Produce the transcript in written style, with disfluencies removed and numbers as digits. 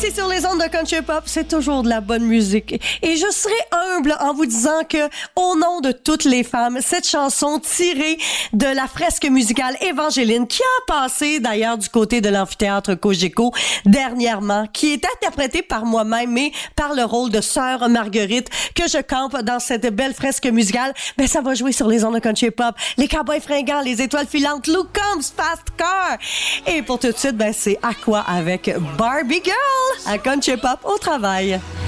Ici sur les ondes de Country Pop, c'est toujours de la bonne musique. Et je serai humble en vous disant que, au nom de toutes les femmes, cette chanson tirée de la fresque musicale Évangeline, qui a passé d'ailleurs du côté de l'amphithéâtre Cogeco dernièrement, qui est interprétée par moi-même, mais par le rôle de sœur Marguerite, que je campe dans cette belle fresque musicale, ben ça va jouer sur les ondes de Country Pop. Les cowboys fringants, les étoiles filantes, Luke Combs, Fast Car. Et pour tout de suite, ben c'est Aqua avec Barbie Girl à Country Pop au travail.